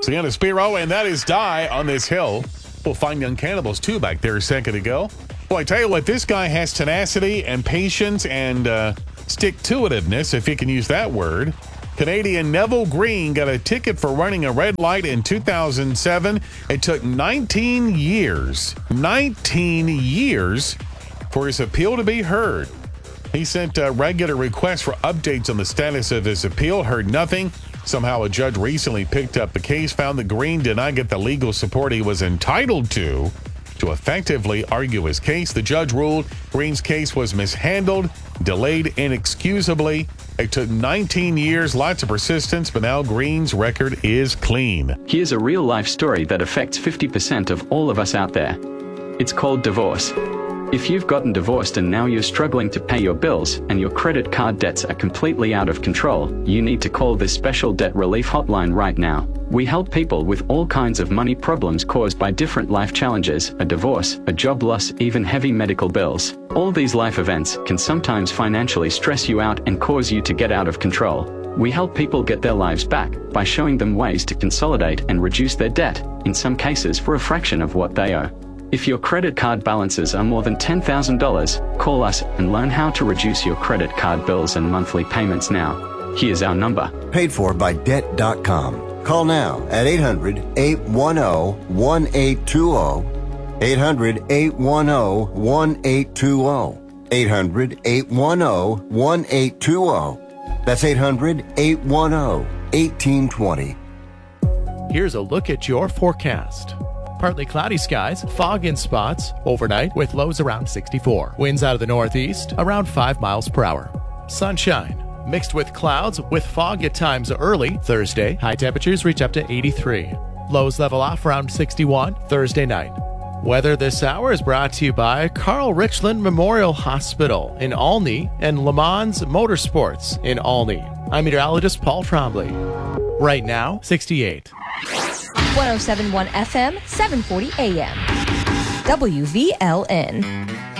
Sienna Spiro, and that is Die on this hill. We'll find young cannibals, too, back there a second ago. Well, I tell you what, this guy has tenacity and patience and stick-to-itiveness, if you can use that word. Canadian Neville Green got a ticket for running a red light in 2007. It took 19 years for his appeal to be heard. He sent regular requests for updates on the status of his appeal, heard nothing. Somehow a judge recently picked up the case, found that Green did not get the legal support he was entitled to effectively argue his case. The judge ruled Green's case was mishandled, delayed inexcusably. It took 19 years, lots of persistence, but now Green's record is clean. Here's a real-life story that affects 50% of all of us out there. It's called divorce. If you've gotten divorced and now you're struggling to pay your bills and your credit card debts are completely out of control, you need to call this special debt relief hotline right now. We help people with all kinds of money problems caused by different life challenges, a divorce, a job loss, even heavy medical bills. All these life events can sometimes financially stress you out and cause you to get out of control. We help people get their lives back by showing them ways to consolidate and reduce their debt, in some cases for a fraction of what they owe. If your credit card balances are more than $10,000, call us and learn how to reduce your credit card bills and monthly payments now. Here's our number. Paid for by Debt.com. Call now at 800-810-1820. 800-810-1820. 800-810-1820. That's 800-810-1820. Here's a look at your forecast. Partly cloudy skies, fog in spots, overnight with lows around 64. Winds out of the northeast, around 5 miles per hour. Sunshine, mixed with clouds with fog at times early. Thursday, high temperatures reach up to 83. Lows level off around 61 Thursday night. Weather this hour is brought to you by Carl Richland Memorial Hospital in Olney and Le Mans Motorsports in Olney. I'm meteorologist Paul Trombley. Right now, 68. 107.1 FM, 740 AM. WVLN.